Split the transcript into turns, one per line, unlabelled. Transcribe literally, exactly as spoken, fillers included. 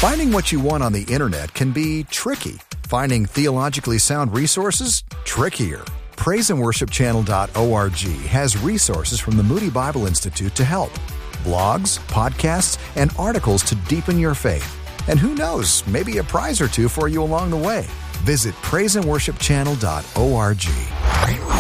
Finding what you want on the internet can be tricky. Finding theologically sound resources? Trickier. praise and worship channel dot org has resources from the Moody Bible Institute to help. Blogs, podcasts, and articles to deepen your faith. And who knows, maybe a prize or two for you along the way. Visit praise and worship channel dot org.